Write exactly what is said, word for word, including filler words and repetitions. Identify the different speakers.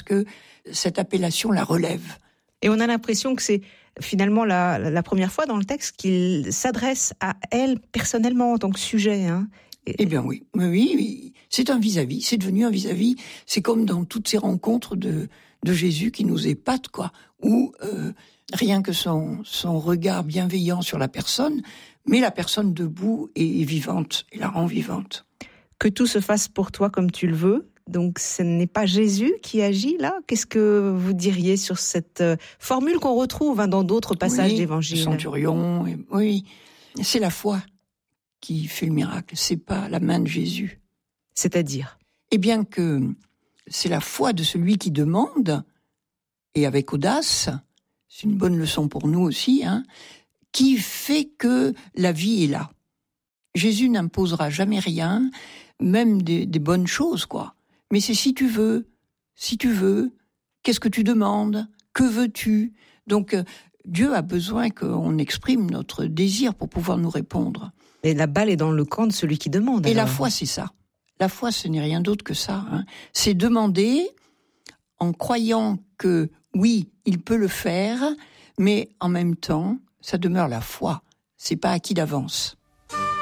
Speaker 1: que cette appellation la relève.
Speaker 2: Et on a l'impression que c'est finalement la, la première fois dans le texte qu'il s'adresse à elle personnellement en tant que sujet. Hein. Et...
Speaker 1: Eh bien oui, oui, oui, c'est un vis-à-vis, c'est devenu un vis-à-vis. C'est comme dans toutes ces rencontres de, de Jésus qui nous épatent, quoi, où euh, rien que son, son regard bienveillant sur la personne, met la personne debout et vivante, et la rend vivante.
Speaker 2: Que tout se fasse pour toi comme tu le veux. Donc, ce n'est pas Jésus qui agit là. Qu'est-ce que vous diriez sur cette formule qu'on retrouve hein, dans d'autres passages
Speaker 1: oui,
Speaker 2: d'Évangile ?
Speaker 1: Le centurion, et, oui, c'est la foi qui fait le miracle. C'est pas la main de Jésus.
Speaker 2: C'est-à-dire ?
Speaker 1: Eh bien que c'est la foi de celui qui demande, et avec audace, c'est une bonne leçon pour nous aussi, hein, qui fait que la vie est là. Jésus n'imposera jamais rien, même des, des bonnes choses, quoi. Mais c'est si tu veux, si tu veux, qu'est-ce que tu demandes ? Que veux-tu ? Donc, euh, Dieu a besoin qu'on exprime notre désir pour pouvoir nous répondre.
Speaker 2: Et la balle est dans le camp de celui qui demande.
Speaker 1: Et
Speaker 2: alors.
Speaker 1: la foi, c'est ça. La foi, ce n'est rien d'autre que ça. Hein. C'est demander en croyant que, oui, il peut le faire, mais en même temps, ça demeure la foi. C'est pas acquis d'avance.